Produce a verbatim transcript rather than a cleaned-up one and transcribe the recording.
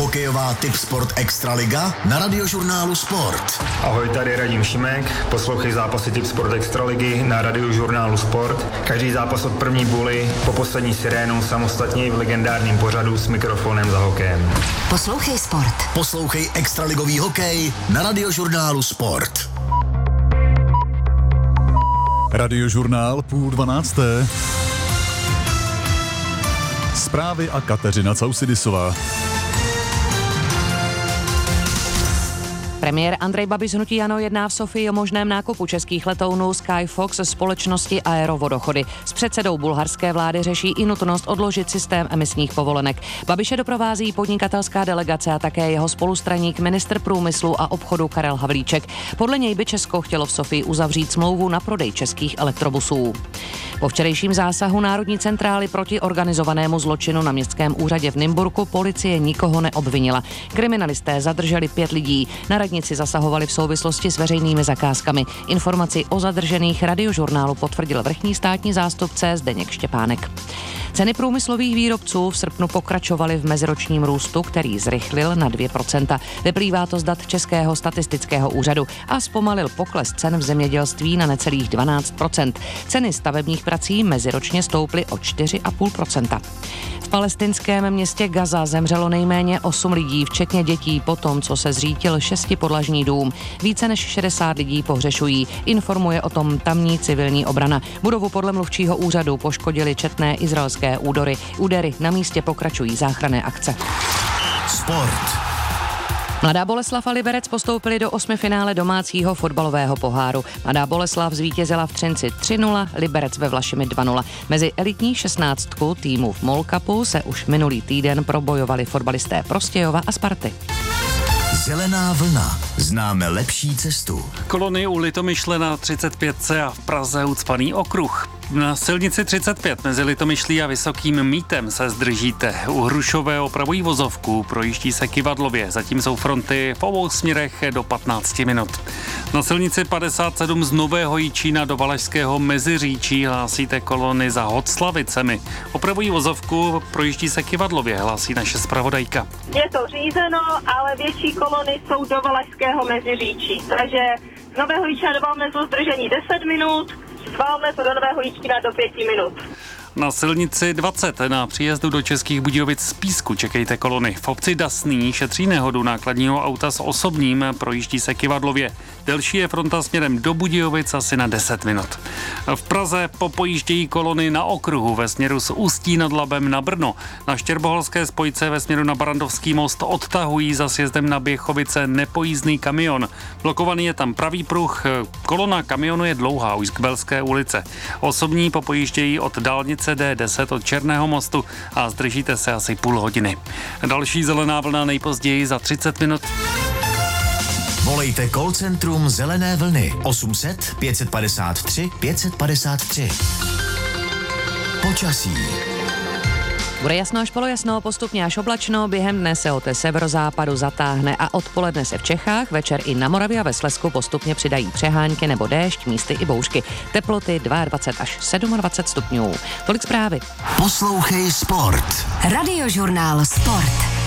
Hokejová Tipsport Extraliga na Radiožurnálu Sport. Ahoj, tady Radim Šimek, poslouchej zápasy Tipsport Extraligy na Radiožurnálu Sport. Každý zápas od první buly po poslední sirénu samostatně v legendárním pořadu s mikrofonem za hokejem. Poslouchej Sport. Poslouchej extraligový hokej na Radiožurnálu Sport. Radiožurnál půl dvanácté. Zprávy a Kateřina Causidisová. Premiér Andrej Babiš z hnutí ANO jedná v Sofii o možném nákupu českých letounů Skyfox společnosti Aerovodochody. S předsedou bulharské vlády řeší i nutnost odložit systém emisních povolenek. Babiše doprovází podnikatelská delegace a také jeho spolustraník ministr průmyslu a obchodu Karel Havlíček. Podle něj by Česko chtělo v Sofii uzavřít smlouvu na prodej českých elektrobusů. Po včerejším zásahu Národní centrály proti organizovanému zločinu na městském úřadě v Nymburku policie nikoho neobvinila. Kriminalisté zadrželi pět lidí. Na radnici zasahovali v souvislosti s veřejnými zakázkami. Informaci o zadržených Radiožurnálu potvrdil vrchní státní zástupce Zdeněk Štěpánek. Ceny průmyslových výrobců v srpnu pokračovaly v meziročním růstu, který zrychlil na dvě procenta. Vyplývá to z dat Českého statistického úřadu a zpomalil pokles cen v zemědělství na necelých dvanáct procent. Ceny stavebních prací meziročně stouply o čtyři celá pět procenta. V palestinském městě Gaza zemřelo nejméně osm lidí, včetně dětí, po tom, co se zřítil šestipodlažní dům. Více než šedesát lidí pohřešují, informuje o tom tamní civilní obrana. Budovu podle mluvčího úřadu poškodily četné izraelské údery. Údery na místě pokračují záchranné akce. Sport. Mladá Boleslav a Liberec postoupili do osmifinále domácího fotbalového poháru. Mladá Boleslav zvítězila v Třinci tři nula, Liberec ve Vlašimi dva nula. Mezi elitní šestnáctku týmů v MOL Cupu se už minulý týden probojovali fotbalisté Prostějova a Sparty. Zelená vlna. Známe lepší cestu. Kolony u Litomyšle na třicet pět a v Praze ucpaný okruh. Na silnici třicet pět mezi Litomyšlí a Vysokým Mýtem se zdržíte. U Hrušové opravují vozovku, projíždí se kyvadlově. Zatím jsou fronty v obou směrech do patnáct minut. Na silnici padesát sedm z Nového Jičína do Valašského Meziříčí hlásíte kolony za Hoclavicemi. Opravují vozovku, projíždí se kyvadlově, hlásí naše zpravodajka. Je to řízeno, ale větší kolony jsou do Valašského Meziříčí. Takže z Nového Jičína do Valmezu zdržení deset minut, z Valmezu do Nového Jičína do pěti minut. Na silnici dvacet na příjezdu do Českých Budějovic z Písku čekejte kolony. V obci Dasný šetří nehodu nákladního auta s osobním, projíždí se kyvadlově. Delší je fronta směrem do Budějovic asi na deset minut. V Praze popojíždějí kolony na okruhu ve směru z Ústí nad Labem na Brno. Na Štěrboholské spojce ve směru na Barandovský most odtahují za sjezdem na Běchovice nepojízdný kamion. Blokovaný je tam pravý pruh, kolona kamionu je dlouhá už k Belské ulice. Osobní popojíždějí od dálnice D deset od Černého mostu a zdržíte se asi půl hodiny. Další zelená vlna nejpozději za třicet minut. Volejte call centrum Zelené vlny osm set pět padesát tři pět padesát tři. Počasí. Bude jasno až polojasno, postupně až oblačno, během dne se od severozápadu zatáhne a odpoledne se v Čechách, večer i na Moravě a ve Slezsku postupně přidají přehánky nebo déšť, místy i bouřky. Teploty dvacet dva až dvacet sedm stupňů. Tolik zprávy. Poslouchej Sport. Radiožurnál Sport.